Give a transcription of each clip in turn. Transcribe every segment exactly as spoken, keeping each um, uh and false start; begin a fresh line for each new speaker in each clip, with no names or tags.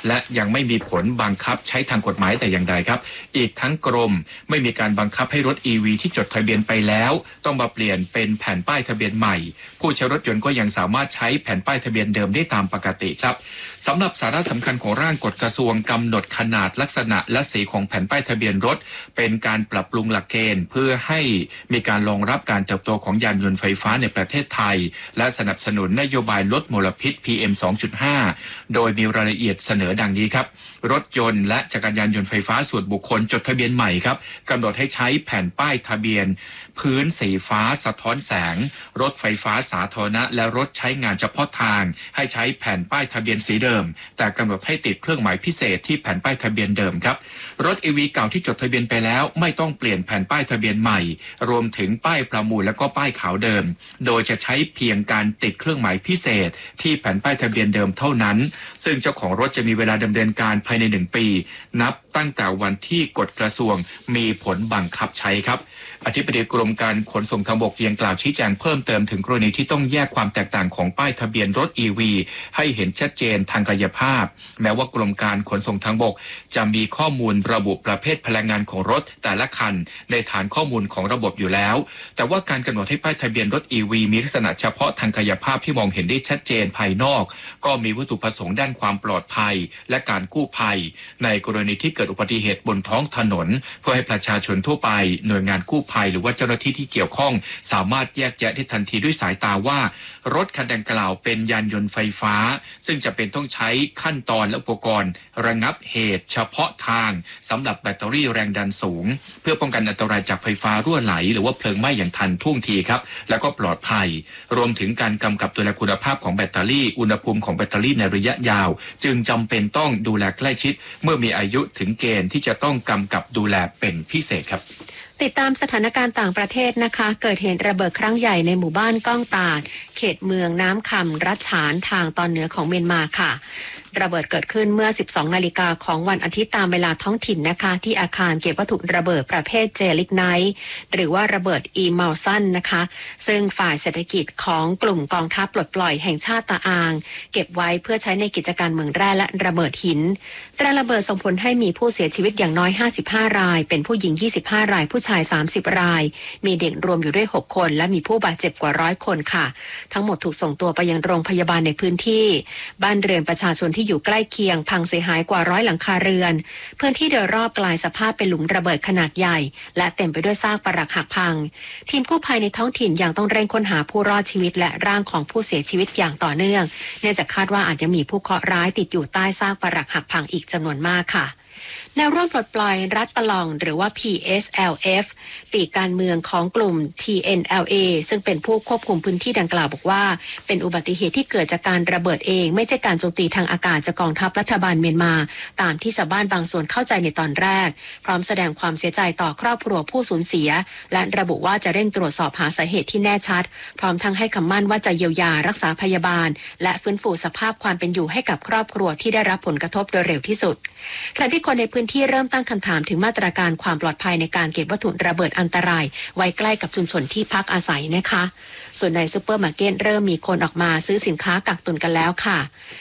และยังไม่มีผลบังคับใช้ทางกฎหมายแต่อย่างใดครับอีกทั้งกรมไม่มีการบังคับให้รถ อี วี ที่จดทะเบียนไปแล้วต้องมาเปลี่ยนเป็นแผ่นป้ายทะเบียนใหม่ผู้ใช้รถยนต์ก็ยังสามารถใช้แผ่นป้ายทะเบียนเดิมได้ตามปกติครับสำหรับสาระสำคัญของร่างกฎกระทรวงกำหนดขนาดลักษณะและสีของแผ่นป้ายทะเบียนรถเป็นการปรับปรุงหลักเกณฑ์เพื่อให้มีการรองรับการเติบโตของยานยนต์ไฟฟ้าในประเทศไทยและสนับสนุนนโยบายลดมลพิษ พี เอ็ม สองจุดห้า โดยมีรายละเอียดเสนอดังนี้ครับรถยนต์และจักรยานยนต์ไฟฟ้าส่วนบุคคลจดทะเบียนใหม่ครับกำหนดให้ใช้แผ่นป้ายทะเบียนพื้นสีฟ้าสะท้อนแสงรถไฟฟ้าสาธารณะและรถใช้งานเฉพาะทางให้ใช้แผ่นป้ายทะเบียนสีเดิมแต่กำหนดให้ติดเครื่องหมายพิเศษที่แผ่นป้ายทะเบียนเดิมครับรถ อี วี เก่าที่จดทะเบียนไปแล้วไม่ต้องเปลี่ยนแผ่นป้ายทะเบียนใหม่รวมถึงป้ายประมูลและก็ป้ายขาวเดิมโดยจะใช้เพียงการติดเครื่องหมายพิเศษที่แผ่นป้ายทะเบียนเดิมเท่านั้นซึ่งเจ้าของรถจะมีเวลาดำเนินการภายในหนึ่งปีนับตั้งแต่วันที่กฎกระทรวงมีผลบังคับใช้ครับอธิบดีกรมการขนส่งทางบกยังกล่าวชี้แจงเพิ่มเติมถึงกรณีที่ต้องแยกความแตกต่างของป้ายทะเบียนรถ อี วี ให้เห็นชัดเจนทางกายภาพแม้ว่ากรมการขนส่งทางบกจะมีข้อมูลระบุประเภทพลังงานของรถแต่ละคันในฐานข้อมูลของระบบอยู่แล้วแต่ว่าการกำหนดให้ป้ายทะเบียนรถ อี วี มีลักษณะเฉพาะทางกายภาพที่มองเห็นได้ชัดเจนภายนอกก็มีวัตถุประสงค์ด้านความปลอดภัยและการกู้ภัยในกรณีที่เกิดอุบัติเหตุบนท้องถนนเพื่อให้ประชาชนทั่วไปหน่วยงานกู้ภัยหรือว่าเจ้าหน้าที่ที่เกี่ยวข้องสามารถแยกแยะได้ทันทีด้วยสายตาว่ารถคันดังกล่าวเป็นยานยนต์ไฟฟ้าซึ่งจะเป็นต้องใช้ขั้นตอนและอุปกรณ์ระงับเหตุเฉพาะทางสำหรับแบตเตอรี่แรงดันสูงเพื่อป้องกันอันตรายจากไฟฟ้ารั่วไหลหรือว่าเพลิงไหม้อย่างทันท่วงทีครับแล้วก็ปลอดภัยรวมถึงการกำกับดูแลคุณภาพของแบตเตอรี่อุณหภูมิของแบตเตอรี่ในระยะยาวจึงจำเป็นต้องดูแลใกล้ชิดเมื่อมีอายุถึงเกณฑ์ที่จะต้องกำกับดูแลเป็นพิเศษครับ
ติดตามสถานการณ์ต่างประเทศนะคะเกิดเหตุระเบิดครั้งใหญ่ในหมู่บ้านก้องตาดเขตเมืองน้ำคำรัชฉานทางตอนเหนือของเมียนมาค่ะระเบิดเกิดขึ้นเมื่อ สิบสอง นาฬิกาของวันอาทิตย์ตามเวลาท้องถิ่นนะคะที่อาคารเก็บวัตถุระเบิดประเภทเจลิกไนท์หรือว่าระเบิดอีมัลซันนะคะซึ่งฝ่ายเศรษฐกิจของกลุ่มกองทัพปลดปล่อยแห่งชาติตาอางเก็บไว้เพื่อใช้ในกิจการเมืองแร่และระเบิดหินแรงระเบิดส่งผลให้มีผู้เสียชีวิตอย่างน้อยห้าสิบห้ารายเป็นผู้หญิงยี่สิบห้ารายผู้ชายสามสิบรายมีเด็กรวมอยู่ด้วยหกคนและมีผู้บาดเจ็บกว่าร้อยคนค่ะทั้งหมดถูกส่งตัวไปยังโรงพยาบาลในพื้นที่บ้านเรือนประชาชนที่อยู่ใกล้เคียงพังเสียหายกว่าร้อยหลังคาเรือนพื้นที่โดยรอบกลายสภาพเป็นหลุมระเบิดขนาดใหญ่และเต็มไปด้วยซากปรักหักพังทีมกู้ภัยในท้องถิ่นยังต้องเร่งค้นหาผู้รอดชีวิตและร่างของผู้เสียชีวิตอย่างต่อเนื่องเนื่องจากคาดว่าอาจจะมีผู้เคราะห์ร้ายติดอยู่ใต้ซากปรักหักพังอีกจำนวนมากค่ะแนวร่วมปลดปล่อยรัฐปะลองหรือว่า พี เอส แอล เอฟ ปีกการเมืองของกลุ่ม ที เอ็น แอล เอ ซึ่งเป็นผู้ควบคุมพื้นที่ดังกล่าวบอกว่าเป็นอุบัติเหตุที่เกิดจากการระเบิดเองไม่ใช่การโจมตีทางอากาศจากกองทัพรัฐบาลเมียนมาตามที่ชาวบ้านบางส่วนเข้าใจในตอนแรกพร้อมแสดงความเสียใจต่อครอบครัวผู้สูญเสียและระบุว่าจะเร่งตรวจสอบหาสาเหตุที่แน่ชัดพร้อมทั้งให้คำมั่นว่าจะเยียวยารักษาพยาบาลและฟื้นฟูสภาพความเป็นอยู่ให้กับครอบครัวที่ได้รับผลกระทบโดยเร็วที่สุดขณะที่คนในพื้นที่เริ่มตั้งคำถามถึงมาตรการความปลอดภัยในการเก็บวัตถุระเบิดอันตรายไว้ใกล้กับชุมชนที่พักอาศัยนะคะส่วนในซุปเปอร์มาร์เก็ตเริ่มมีคนออกมาซื้อสินค้ากักตุนกันแล้วค่ะ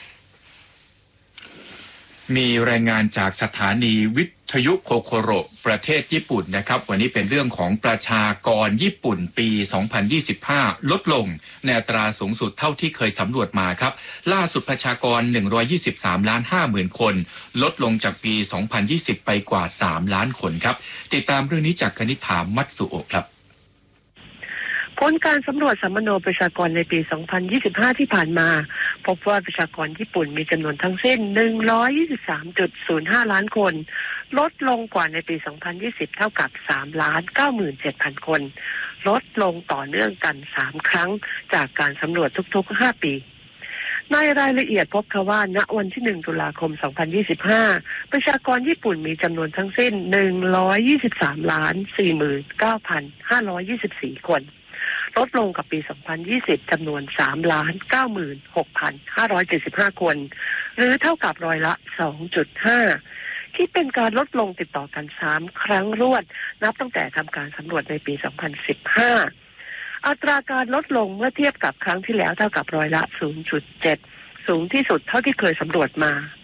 มีรายงานจากสถานีวิทยุโคโคโรประเทศญี่ปุ่นนะครับวันนี้เป็นเรื่องของประชากรญี่ปุ่นปีสองพันยี่สิบห้าลดลงในอัตราสูงสุดเท่าที่เคยสำรวจมาครับล่าสุดประชากรหนึ่งร้อยยี่สิบสามล้านห้าหมื่นคนลดลงจากปีสองพันยี่สิบไปกว่าสามล้านคนครับติดตามเรื่องนี้จากคณิษฐามัตสุโอะครับ
ผลการสำรวจสัมมโนประชากรในปี สองพันยี่สิบห้า ที่ผ่านมาพบว่าประชากรญี่ปุ่นมีจำนวนทั้งสิ้น หนึ่งร้อยยี่สิบสามจุดศูนย์ห้า ล้านคนลดลงกว่าในปี สองพันยี่สิบ เท่ากับ สามล้านเก้าหมื่นเจ็ดพัน คนลดลงต่อเนื่องกันสามครั้งจากการสำรวจทุกๆห้าปีในรายละเอียดพบว่าณวันที่หนึ่งตุลาคมสองพันยี่สิบห้าประชากรญี่ปุ่นมีจำนวนทั้งสิ้นหนึ่งร้อยยี่สิบสามล้านสี่หมื่นเก้าพันห้าร้อยยี่สิบสี่คนลดลงกับปีสองพันยี่สิบจำนวนสามล้านเก้าหมื่นหกพันห้าร้อยเจ็ดสิบห้าคนหรือเท่ากับร้อยละ สองจุดห้า ที่เป็นการลดลงติดต่อกันสามครั้งรวดนับตั้งแต่ทำการสำรวจในปีสองพันสิบห้าอัตราการลดลงเมื่อเทียบกับครั้งที่แล้วเท่ากับร้อยละ ศูนย์จุดเจ็ด สูงที่สุดเท่าที่เคยสำรวจมา